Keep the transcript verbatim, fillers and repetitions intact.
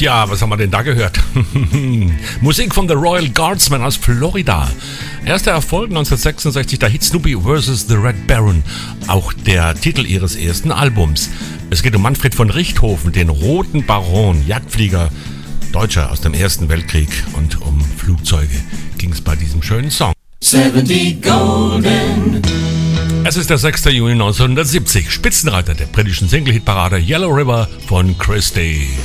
Tja, was haben wir denn da gehört? Musik von The Royal Guardsmen aus Florida. Erster Erfolg neunzehnhundertsechsundsechzig, der Hit Snoopy versus. The Red Baron. Auch der Titel ihres ersten Albums. Es geht um Manfred von Richthofen, den Roten Baron, Jagdflieger, Deutscher aus dem Ersten Weltkrieg. Und um Flugzeuge ging es bei diesem schönen Song. siebzig Golden. Es ist der sechster Juni neunzehnhundertsiebzig. Spitzenreiter der britischen Single-Hit-Parade Yellow River von Christie.